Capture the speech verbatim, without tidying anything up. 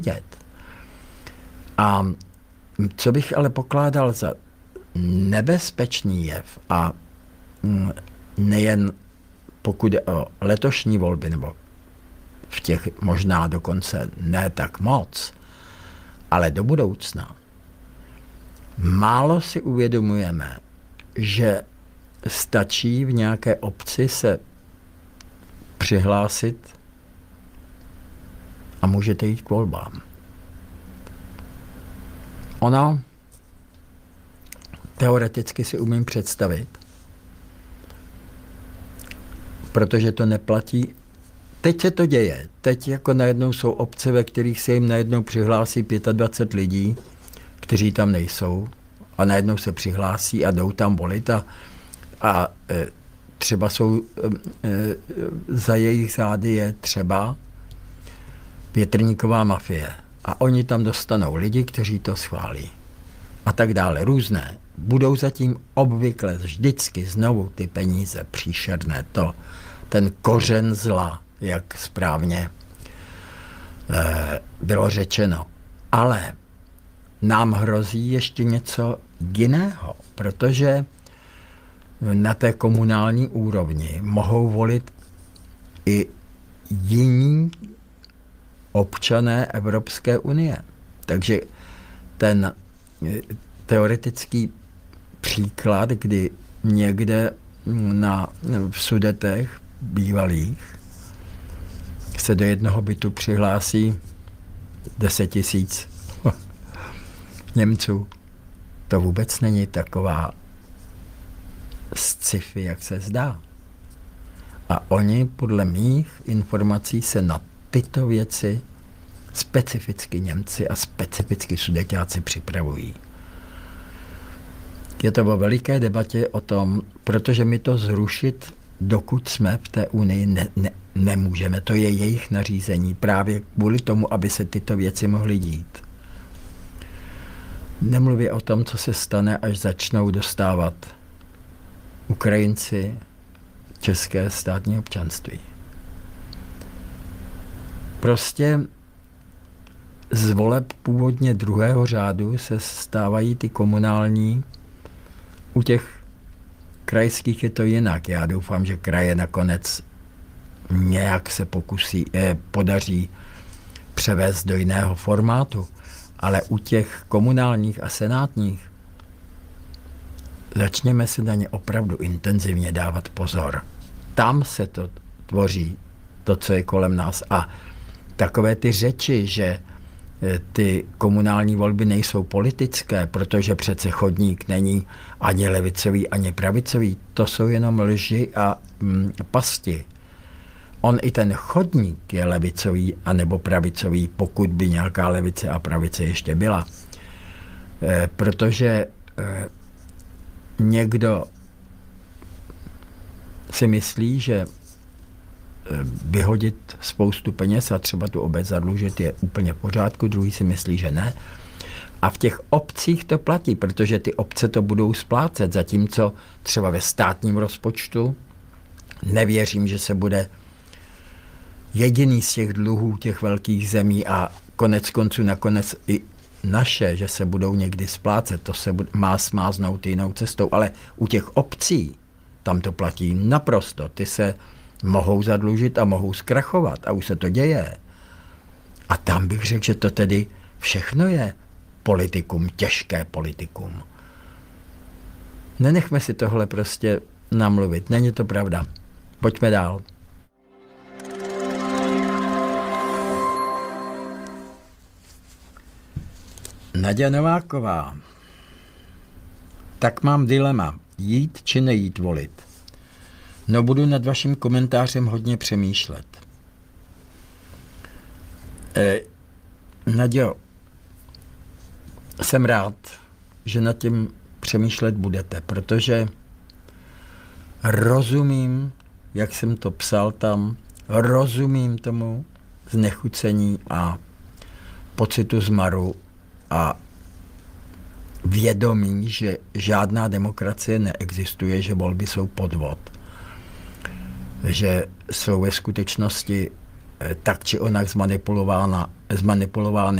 vidět. A co bych ale pokládal za nebezpečný jev, a nejen pokud je o letošní volby, nebo v těch možná dokonce ne tak moc, ale do budoucna, málo si uvědomujeme, že stačí v nějaké obci se přihlásit a můžete jít k volbám. Ono, teoreticky si umím představit, protože to neplatí. Teď se to děje. Teď jako najednou jsou obce, ve kterých se jim najednou přihlásí dvacet pět lidí, kteří tam nejsou, a najednou se přihlásí a jdou tam volit a, a e, třeba jsou e, za jejich zády je třeba větrníková mafie. A oni tam dostanou lidi, kteří to schválí. A tak dále. Různé. Budou zatím obvykle vždycky znovu ty peníze příšerné. To, ten kořen zla, jak správně e, bylo řečeno. Ale nám hrozí ještě něco jiného, protože na té komunální úrovni mohou volit i jiní občané Evropské unie. Takže ten teoretický příklad, kdy někde na, v Sudetech bývalých se do jednoho bytu přihlásí deset tisíc Němců. To vůbec není taková sci-fi, jak se zdá. A oni, podle mých informací, se na tyto věci specificky Němci a specificky Sudeťáci připravují. Je to o veliké debatě o tom, protože my to zrušit, dokud jsme v té unii, ne, ne, nemůžeme. To je jejich nařízení právě kvůli tomu, aby se tyto věci mohly dít. Nemluví o tom, co se stane, až začnou dostávat Ukrajinci české státní občanství. Prostě z voleb původně druhého řádu se stávají ty komunální. U těch krajských je to jinak. Já doufám, že kraje nakonec nějak se pokusí, eh, podaří převést do jiného formátu. Ale u těch komunálních a senátních začněme si na ně opravdu intenzivně dávat pozor. Tam se to tvoří, to, co je kolem nás. A takové ty řeči, že ty komunální volby nejsou politické, protože přece chodník není ani levicový, ani pravicový, to jsou jenom lži a mm, pasti. On i ten chodník je levicový anebo pravicový, pokud by nějaká levice a pravice ještě byla. E, protože e, někdo si myslí, že vyhodit spoustu peněz a třeba tu obec zadlužit je úplně v pořádku, druhý si myslí, že ne. A v těch obcích to platí, protože ty obce to budou splácet, zatímco třeba ve státním rozpočtu nevěřím, že se bude jediný z těch dluhů těch velkých zemí a konec konců nakonec i naše, že se budou někdy splácet, to se má smáznout jinou cestou, ale u těch obcí tam to platí naprosto. Ty se mohou zadlužit a mohou zkrachovat a už se to děje. A tam bych řekl, že to tedy všechno je politikum, těžké politikum. Nenechme si tohle prostě namluvit, není to pravda. Pojďme dál. Naďa Nováková. Tak mám dilema, jít či nejít volit. No, budu nad vaším komentářem hodně přemýšlet. E, Naďo, jsem rád, že nad tím přemýšlet budete, protože rozumím, jak jsem to psal tam, rozumím tomu znechucení a pocitu zmaru a vědomí, že žádná demokracie neexistuje, že volby jsou podvod. Že jsou ve skutečnosti tak či onak zmanipulovány